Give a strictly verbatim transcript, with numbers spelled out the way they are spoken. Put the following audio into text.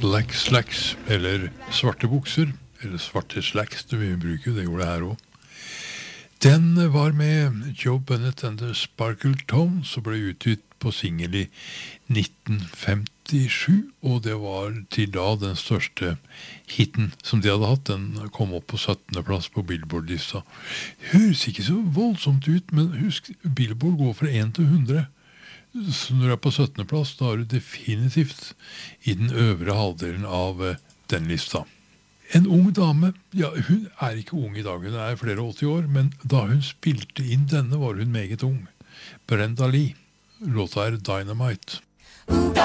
Black Slacks, eller svarte bukser, eller svarte slacks, det vi bruker, det gjorde det her også. Den var med Joe Bennett and the Sparkle Tones og ble utgitt på singel i nitten femtisju, og det var til da den største hitten som de hadde hatt. Den kom opp på syttende plass på Billboard-lista. Høres ikke så voldsomt ut, men husk, Billboard går fra en til hundre. Så når du er på syttende plass, da er du definitivt i den øvre halvdelen av den lista. En ung dame, ja, hun er ikke ung i dag, hun er flere åtti år, men da hun spilte inn denne var hun meget ung. Brenda Lee, låta er Dynamite.